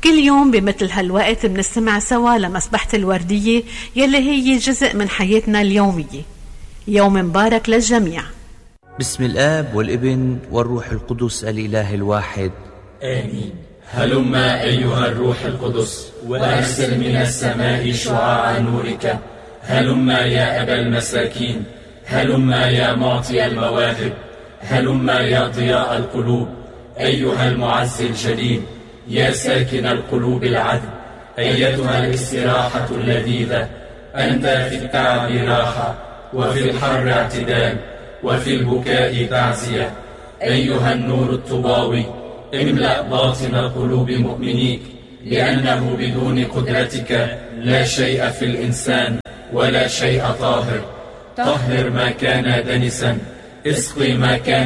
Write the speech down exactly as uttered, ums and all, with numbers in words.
كل يوم بمثل هالوقت بنستمع سوا لمسبحة الوردية يلي هي جزء من حياتنا اليومية. يوم مبارك للجميع. بسم الآب والابن والروح القدس الإله الواحد آمين. هلما أيها الروح القدس وأرسل من السماء شعاع نورك. هلما يا أبا المساكين. هلما يا معطي المواهب. هلما يا ضياء القلوب. أيها المعز الجليل يا ساكن القلوب العذب. أيتها الاستراحة اللذيذة. أنت في التعب راحة وفي الحر اعتدال وفي البكاء تعزية. أيها النور الطباوي املأ باطن قلوب مؤمنيك، لأنه بدون قدرتك لا شيء في الإنسان ولا شيء طاهر. طهر ما كان دنسا، اسقي ما كان